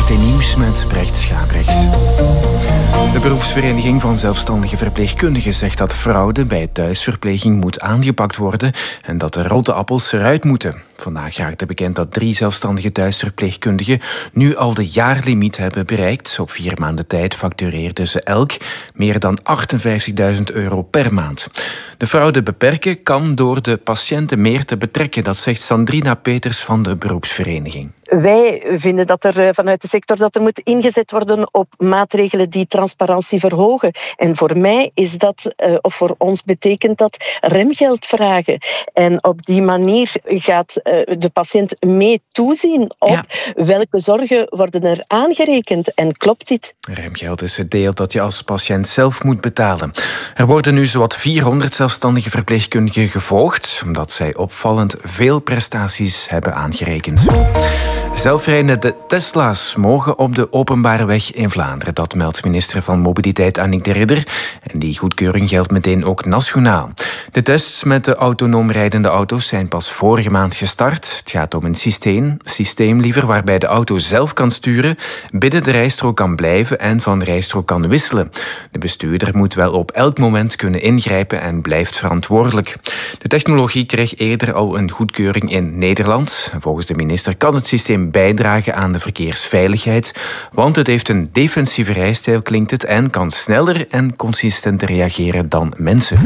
VRT Nieuws met Brecht Schabrechts. De beroepsvereniging van zelfstandige verpleegkundigen zegt dat fraude bij thuisverpleging moet aangepakt worden en dat de rotte appels eruit moeten. Vandaag raakte bekend dat 3 zelfstandige thuisverpleegkundigen nu al de jaarlimiet hebben bereikt. Op 4 maanden tijd factureerden ze elk meer dan €58.000 per maand. De fraude beperken kan door de patiënten meer te betrekken. Dat zegt Sandrina Peters van de beroepsvereniging. Wij vinden dat er vanuit de sector dat er moet ingezet worden op maatregelen die transparantie verhogen. En voor mij is dat, of voor ons betekent dat, remgeld vragen. En op die manier gaat de patiënt mee toezien op welke zorgen worden er aangerekend. En klopt dit? Remgeld is het deel dat je als patiënt zelf moet betalen. Er worden nu zowat 400 zelfstandige verpleegkundigen gevolgd, omdat zij opvallend veel prestaties hebben aangerekend. Zelfrijdende Tesla's mogen op de openbare weg in Vlaanderen. Dat meldt minister van Mobiliteit Annick de Ridder. En die goedkeuring geldt meteen ook nationaal. De tests met de autonoom rijdende auto's zijn pas vorige maand gestart. Het gaat om een systeem waarbij de auto zelf kan sturen, binnen de rijstrook kan blijven en van rijstrook kan wisselen. De bestuurder moet wel op elk moment kunnen ingrijpen en blijft verantwoordelijk. De technologie kreeg eerder al een goedkeuring in Nederland. Volgens de minister kan het systeem bijdragen aan de verkeersveiligheid, want het heeft een defensieve rijstijl, klinkt het, en kan sneller en consistenter reageren dan mensen.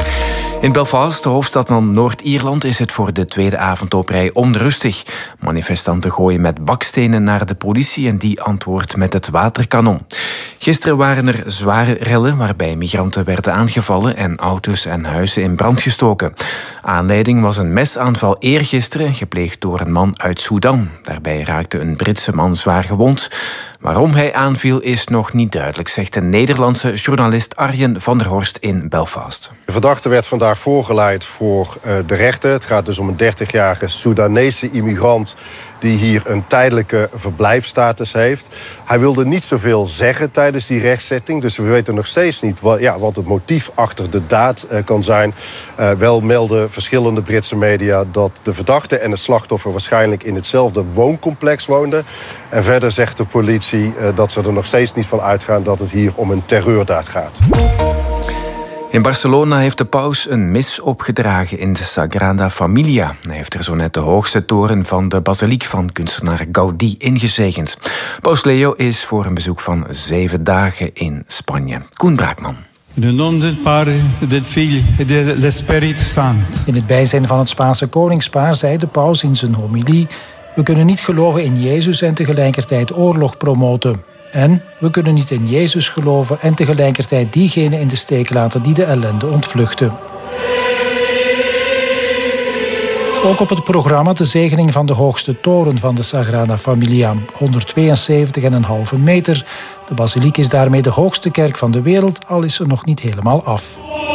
In Belfast, de hoofdstad van Noord-Ierland, is het voor de tweede avond op rij onrustig. Manifestanten gooien met bakstenen naar de politie en die antwoordt met het waterkanon. Gisteren waren er zware rellen waarbij migranten werden aangevallen en auto's en huizen in brand gestoken. Aanleiding was een mesaanval eergisteren, gepleegd door een man uit Sudan. Daarbij raakte een Britse man zwaar gewond. Waarom hij aanviel is nog niet duidelijk, zegt de Nederlandse journalist Arjen van der Horst in Belfast. De verdachte werd vandaag voorgeleid voor de rechter. Het gaat dus om een 30-jarige Soedanese immigrant die hier een tijdelijke verblijfsstatus heeft. Hij wilde niet zoveel zeggen tijdens die rechtszitting, dus we weten nog steeds niet wat het motief achter de daad kan zijn. Wel melden verschillende Britse media dat de verdachte en het slachtoffer waarschijnlijk in hetzelfde wooncomplex woonden. En verder zegt de politie dat ze er nog steeds niet van uitgaan dat het hier om een terreurdaad gaat. In Barcelona heeft de paus een mis opgedragen in de Sagrada Familia. Hij heeft er zo net de hoogste toren van de basiliek van kunstenaar Gaudí ingezegend. Paus Leo is voor een bezoek van 7 dagen in Spanje. Koen Braakman. In het naam del Padre, del Figlio e dello Spirito Santo. In het bijzijn van het Spaanse koningspaar zei de paus in zijn homilie: we kunnen niet geloven in Jezus en tegelijkertijd oorlog promoten. En we kunnen niet in Jezus geloven en tegelijkertijd diegenen in de steek laten die de ellende ontvluchten. Ook op het programma de zegening van de hoogste toren van de Sagrada Familia, 172,5 meter. De basiliek is daarmee de hoogste kerk van de wereld, al is ze nog niet helemaal af.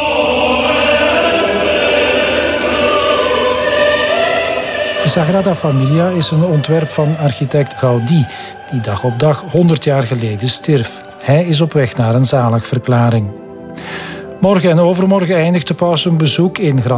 De Sagrada Familia is een ontwerp van architect Gaudí, die dag op dag 100 jaar geleden stierf. Hij is op weg naar een zaligverklaring. Morgen en overmorgen eindigt de paus een bezoek in